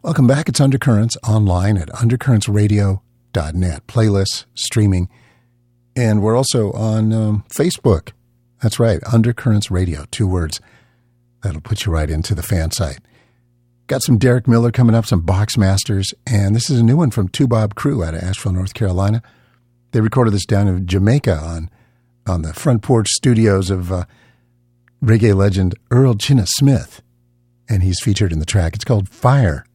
Welcome back. It's Undercurrents online at undercurrentsradio.net. Playlists, streaming, and we're also on Facebook. That's right, Undercurrents Radio, 2 words. That'll put you right into the fan site. Got some Derek Miller coming up, some Boxmasters, and this is a new one from Two Bob Crew out of Asheville, North Carolina. They recorded this down in Jamaica on the front porch studios of reggae legend Earl Chinna Smith, and he's featured in the track. It's called Fire.